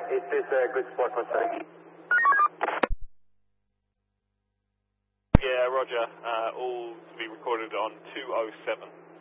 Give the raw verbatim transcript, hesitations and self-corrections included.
Is this a good spot for taxi? Yeah, roger. Uh, all to be recorded on two oh seven.